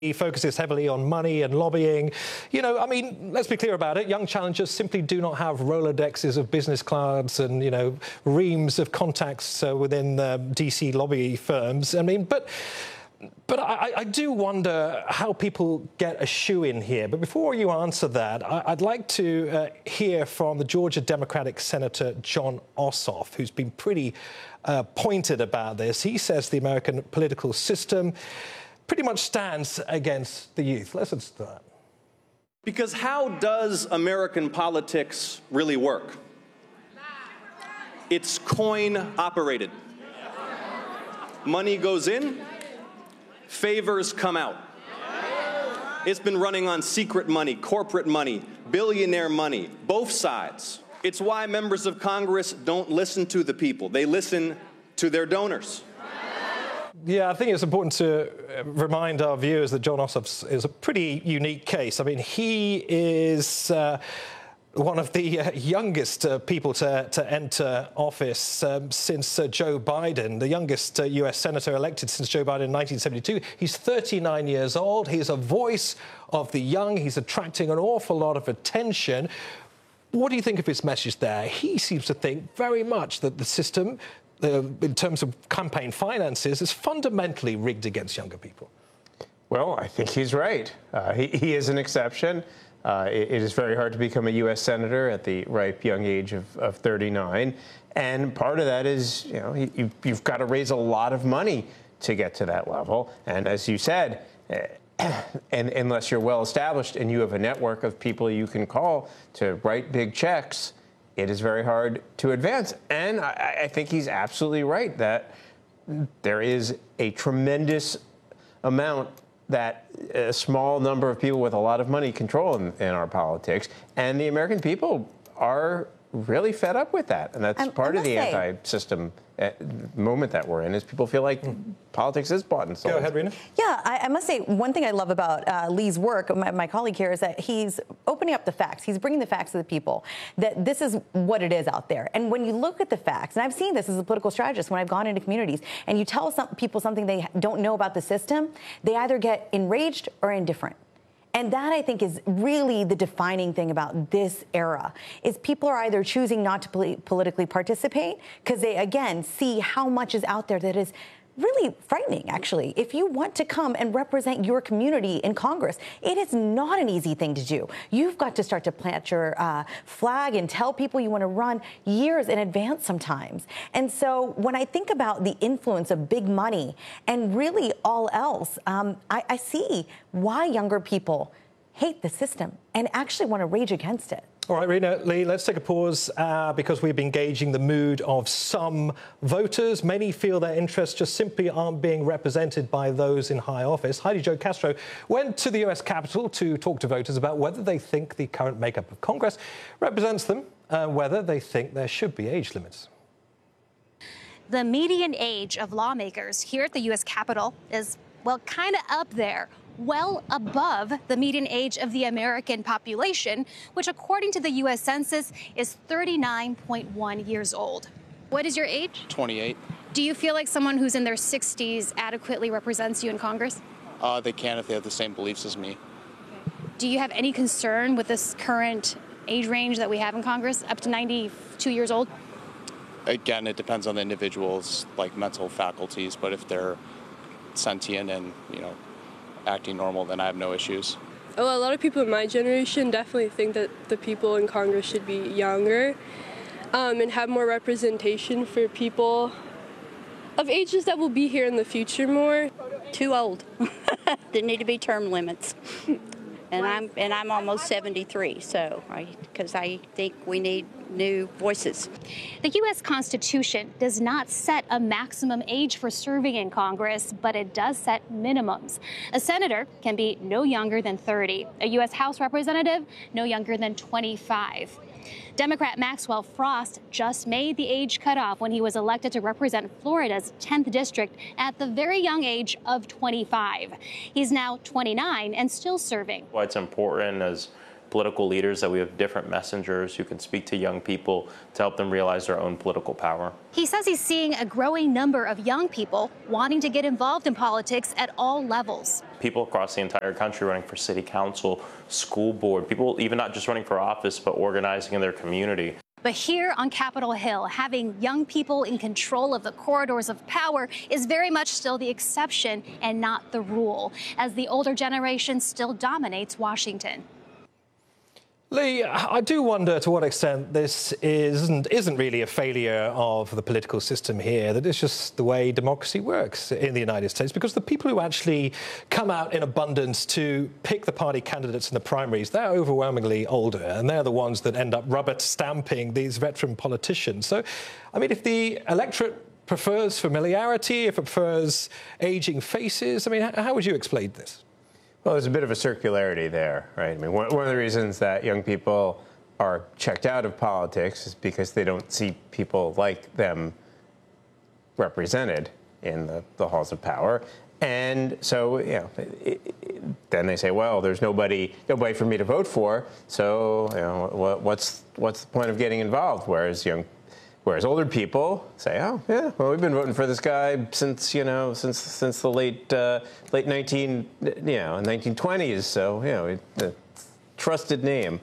He focuses heavily on money and lobbying. You know, I mean, let's be clear about it. Young challengers simply do not have Rolodexes of business cards and, you know, reams of contacts within DC lobby firms. I mean, but I do wonder how people get a shoe in here. But before you answer that, I'd like to hear from the Georgia Democratic Senator Jon Ossoff, who's been pretty pointed about this. He says the American political system pretty much stands against the youth. Let's listen to that. Because how does American politics really work? It's coin operated. Money goes in, favors come out. It's been running on secret money, corporate money, billionaire money, both sides. It's why members of Congress don't listen to the people. They listen to their donors. Yeah, I think it's important to remind our viewers that Jon Ossoff is a pretty unique case. I mean, he is one of the youngest people to enter office since Joe Biden, the youngest U.S. senator elected since Joe Biden in 1972. He's 39 years old. He's a voice of the young. He's attracting an awful lot of attention. What do you think of his message there? He seems to think very much that the system, in terms of campaign finances, is fundamentally rigged against younger people. Well, I think he's right. He is an exception. It is very hard to become a U.S. senator at the ripe young age of 39. And part of that is, you know, you've got to raise a lot of money to get to that level. And as you said, and unless you're well established and you have a network of people you can call to write big checks, it is very hard to advance. And I think he's absolutely right that there is a tremendous amount that a small number of people with a lot of money control in our politics. And the American people are really fed up with that. And that's part of the anti-system moment that we're in, is people feel like politics is bought and sold. Go ahead, Rina. Yeah, I must say, one thing I love about Lee's work, my colleague here, is that he's opening up the facts. He's bringing the facts to the people, that this is what it is out there. And when you look at the facts, and I've seen this as a political strategist when I've gone into communities, and you tell people something they don't know about the system, they either get enraged or indifferent. And that, I think, is really the defining thing about this era, is people are either choosing not to politically participate because they, again, see how much is out there that is really frightening, actually. If you want to come and represent your community in Congress, it is not an easy thing to do. You've got to start to plant your flag and tell people you want to run years in advance sometimes. And so when I think about the influence of big money and really all else, I see why younger people hate the system and actually want to rage against it. All right, Rina, Lee, let's take a pause because we've been gauging the mood of some voters. Many feel their interests just simply aren't being represented by those in high office. Heidi Jo Castro went to the U.S. Capitol to talk to voters about whether they think the current makeup of Congress represents them and whether they think there should be age limits. The median age of lawmakers here at the U.S. Capitol is, well, kind of up there, well above the median age of the American population, which, according to the U.S. Census, is 39.1 years old. What is your age? 28. Do you feel like someone who's in their 60s adequately represents you in Congress? They can if they have the same beliefs as me. Do you have any concern with this current age range that we have in Congress, up to 92 years old? Again, it depends on the individual's mental faculties, but if they're sentient and, acting normal, then I have no issues. Well, a lot of people in my generation definitely think that the people in Congress should be younger and have more representation for people of ages that will be here in the future more. Too old. There need to be term limits. And I'm almost 73, so because I think we need new voices. The U.S. Constitution does not set a maximum age for serving in Congress, but it does set minimums. A senator can be no younger than 30. A U.S. House representative, no younger than 25. Democrat Maxwell Frost just made the age cutoff when he was elected to represent Florida's 10th district at the very young age of 25. He's now 29 and still serving. What's important is political leaders, that we have different messengers who can speak to young people to help them realize their own political power. He says he's seeing a growing number of young people wanting to get involved in politics at all levels. People across the entire country running for city council, school board, people even not just running for office, but organizing in their community. But here on Capitol Hill, having young people in control of the corridors of power is very much still the exception and not the rule, as the older generation still dominates Washington. Lee, I do wonder to what extent this isn't really a failure of the political system here, that it's just the way democracy works in the United States, because the people who actually come out in abundance to pick the party candidates in the primaries, they're overwhelmingly older, and they're the ones that end up rubber stamping these veteran politicians. So, I mean, if the electorate prefers familiarity, if it prefers aging faces, I mean, how would you explain this? Well, there's a bit of a circularity there, right? I mean, one of the reasons that young people are checked out of politics is because they don't see people like them represented in the halls of power. And so, you know, then they say, well, there's nobody for me to vote for, so, you know, what's the point of getting involved? Whereas older people say, oh, yeah, well, we've been voting for this guy since the late 1920s. So, you know, a trusted name.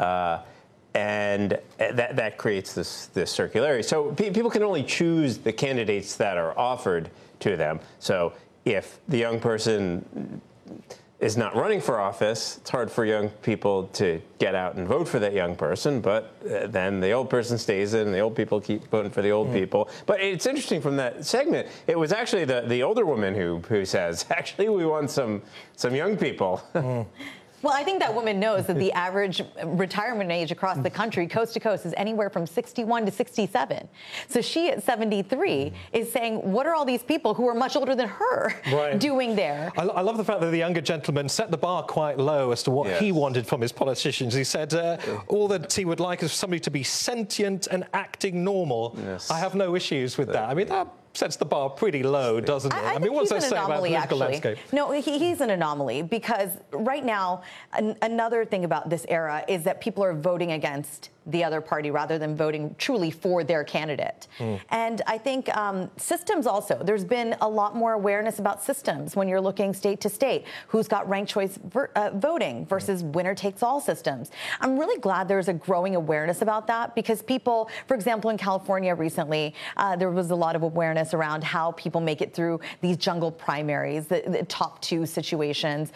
And that creates this circularity. So people can only choose the candidates that are offered to them. So if the young person is not running for office, it's hard for young people to get out and vote for that young person, but then the old person stays in, and the old people keep voting for the old people. But it's interesting from that segment, it was actually the older woman who says, actually, we want some young people. Well, I think that woman knows that the average retirement age across the country, coast to coast, is anywhere from 61 to 67. So she, at 73, is saying, what are all these people who are much older than her doing there? I love the fact that the younger gentleman set the bar quite low as to what he wanted from his politicians. He said all that he would like is somebody to be sentient and acting normal. Yes. I have no issues with that. I mean, that sets the bar pretty low, doesn't it? I mean, what's that say about the political landscape? No, he's an anomaly, because right now, another thing about this era is that people are voting against the other party rather than voting truly for their candidate. And I think systems also, there's been a lot more awareness about systems when you're looking state to state, who's got ranked choice voting versus winner takes all systems. I'm really glad there's a growing awareness about that, because people, for example, in California recently, there was a lot of awareness around how people make it through these jungle primaries, the top two situations,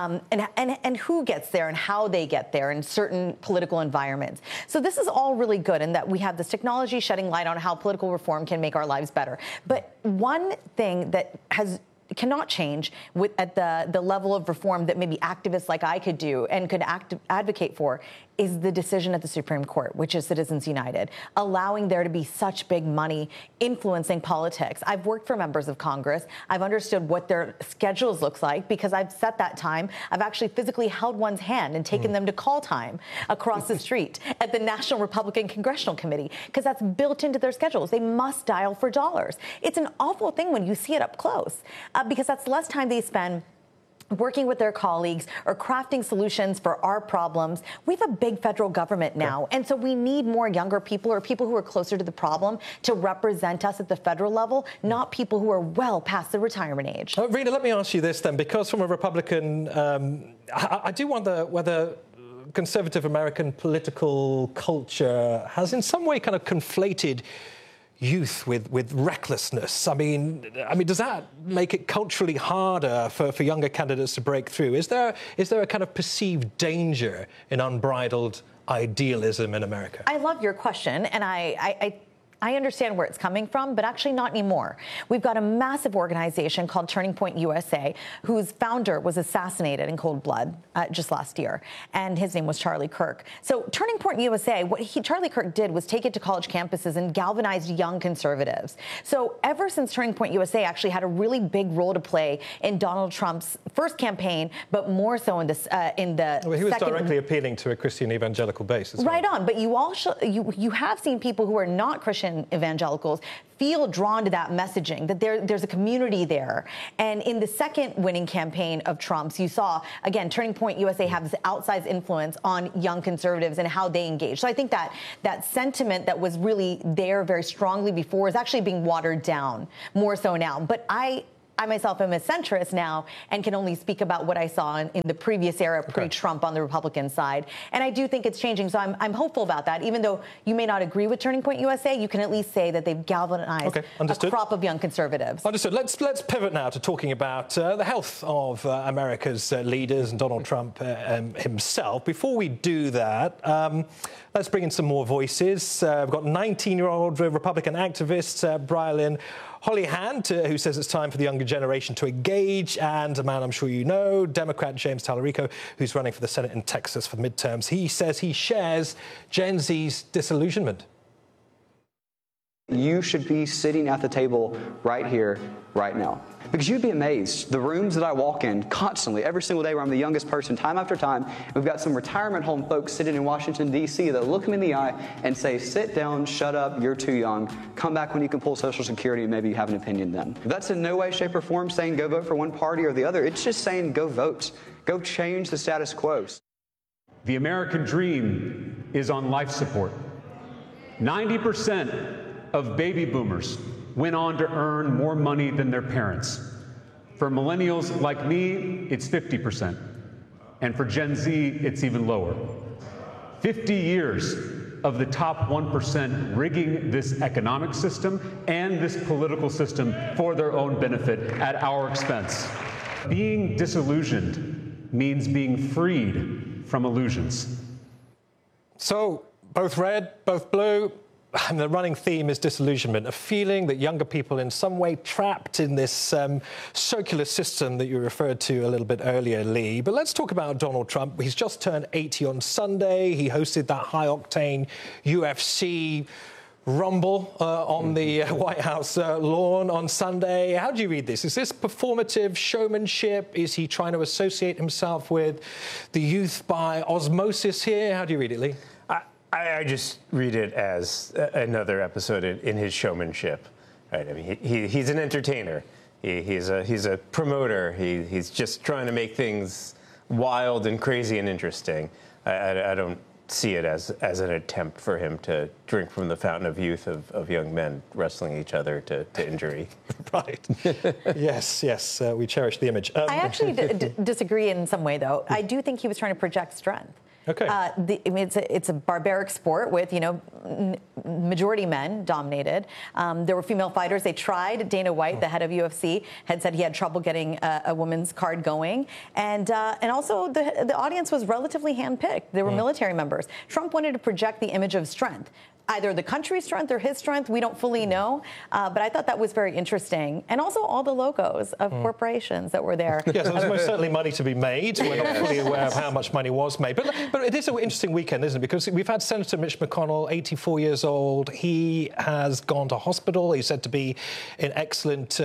and who gets there and how they get there in certain political environments. So this is all really good, in that we have this technology shedding light on how political reform can make our lives better. But one thing that cannot change at the level of reform that maybe activists like I could do and could advocate for is the decision at the Supreme Court, which is Citizens United, allowing there to be such big money influencing politics. I've worked for members of Congress. I've understood what their schedules look like, because I've set that time. I've actually physically held one's hand and taken them to call time across the street at the National Republican Congressional Committee, because that's built into their schedules. They must dial for dollars. It's an awful thing when you see it up close, because that's less time they spend working with their colleagues or crafting solutions for our problems. We have a big federal government now, and so we need more younger people, or people who are closer to the problem, to represent us at the federal level, not people who are well past the retirement age. Rina, let me ask you this then, because from a Republican, I do wonder whether conservative American political culture has in some way kind of conflated youth with recklessness. I mean, does that make it culturally harder for younger candidates to break through? Is there a kind of perceived danger in unbridled idealism in America? I love your question, and I understand where it's coming from, but actually not anymore. We've got a massive organization called Turning Point USA, whose founder was assassinated in cold blood just last year, and his name was Charlie Kirk. So Turning Point USA, what Charlie Kirk did was take it to college campuses and galvanized young conservatives. So ever since Turning Point USA actually had a really big role to play in Donald Trump's first campaign, but more so in this well, he was directly appealing to a Christian evangelical base as well. Right on, but you have seen people who are not Christian Christian evangelicals feel drawn to that messaging, that there's a community there. And in the second winning campaign of Trump's, you saw, again, Turning Point USA have this outsized influence on young conservatives and how they engage. So I think that sentiment that was really there very strongly before is actually being watered down more so now. But I myself am a centrist now and can only speak about what I saw in the previous era, pre-Trump on the Republican side. And I do think it's changing. So I'm hopeful about that. Even though you may not agree with Turning Point USA, you can at least say that they've galvanized a crop of young conservatives. Understood. Let's pivot now to talking about the health of America's leaders and Donald Trump himself. Before we do that, let's bring in some more voices. We've got 19-year-old Republican activist Brylan Hollyhand, who says it's time for the younger generation to engage, and a man I'm sure you know, Democrat James Talarico, who's running for the Senate in Texas for the midterms. He says he shares Gen Z's disillusionment. You should be sitting at the table right here, right now. Because you'd be amazed. The rooms that I walk in constantly, every single day where I'm the youngest person, time after time, we've got some retirement home folks sitting in Washington, D.C. that look me in the eye and say, sit down, shut up, you're too young. Come back when you can pull Social Security and maybe you have an opinion then. That's in no way, shape, or form saying go vote for one party or the other. It's just saying go vote. Go change the status quo. The American dream is on life support. 90% of baby boomers went on to earn more money than their parents. For millennials like me, it's 50%. And for Gen Z, it's even lower. 50 years of the top 1% rigging this economic system and this political system for their own benefit at our expense. Being disillusioned means being freed from illusions. So, both red, both blue. And the running theme is disillusionment, a feeling that younger people in some way trapped in this circular system that you referred to a little bit earlier, Lee. But let's talk about Donald Trump. He's just turned 80 on Sunday. He hosted that high-octane UFC rumble on the White House lawn on Sunday. How do you read this? Is this performative showmanship? Is he trying to associate himself with the youth by osmosis here? How do you read it, Lee? I just read it as another episode in his showmanship. Right? I mean, he's an entertainer. He's a promoter. He's just trying to make things wild and crazy and interesting. I don't see it as an attempt for him to drink from the fountain of youth of young men wrestling each other to injury. Right. Yes, we cherish the image. I actually disagree in some way, though. I do think he was trying to project strength. Okay. It's a barbaric sport with, majority men dominated. There were female fighters. They tried. Dana White, the head of UFC, had said he had trouble getting a women's card going. And also the audience was relatively handpicked. There were military members. Trump wanted to project the image of strength. Either the country's strength or his strength, we don't fully know. But I thought that was very interesting. And also all the logos of corporations that were there. Yes, there was most certainly money to be made. We're not fully aware of how much money was made. But it is an interesting weekend, isn't it? Because we've had Senator Mitch McConnell, 84 years old. He has gone to hospital. He's said to be in excellent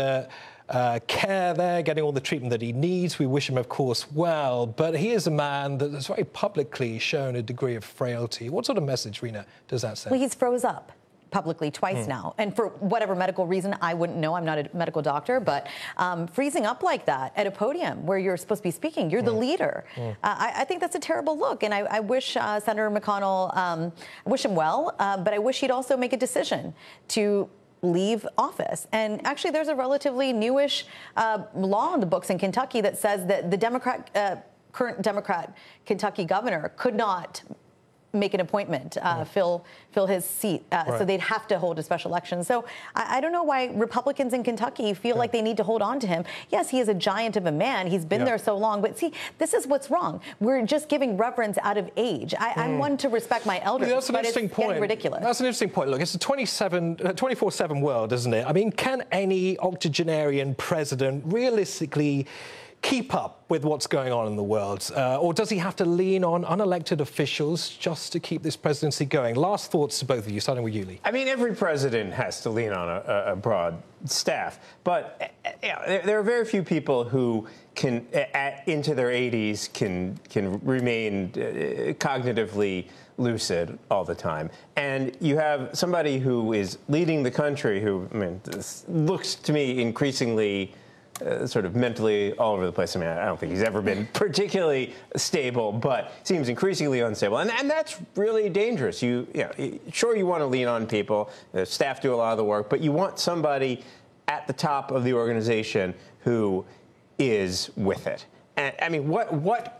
care there, getting all the treatment that he needs. We wish him, of course, well. But he is a man that has very publicly shown a degree of frailty. What sort of message, Rena, does that send? Well, he's froze up publicly twice now. And for whatever medical reason, I wouldn't know. I'm not a medical doctor. But freezing up like that at a podium where you're supposed to be speaking, you're the leader. I think that's a terrible look. And I wish Senator McConnell, I wish him well. But I wish he'd also make a decision to leave office. And actually, there's a relatively newish law in the books in Kentucky that says that the current Democrat Kentucky governor could not make an appointment, fill his seat. So they'd have to hold a special election. So I don't know why Republicans in Kentucky feel like they need to hold on to him. Yes, he is a giant of a man. He's been there so long. But see, this is what's wrong. We're just giving reverence out of age. I'm one to respect my elders, that's an interesting it's point. Getting ridiculous. That's an interesting point. Look, it's a 24/7 world, isn't it? I mean, can any octogenarian president realistically keep up with what's going on in the world? Or does he have to lean on unelected officials just to keep this presidency going? Last thoughts to both of you, starting with you, Lee. I mean, every president has to lean on a broad staff. But there are very few people who into their 80s can remain cognitively lucid all the time. And you have somebody who is leading the country who, I mean, this looks to me increasingly sort of mentally all over the place. I mean, I don't think he's ever been particularly stable, but seems increasingly unstable. And that's really dangerous. Sure, you want to lean on people. The staff do a lot of the work, but you want somebody at the top of the organization who is with it. And I mean, what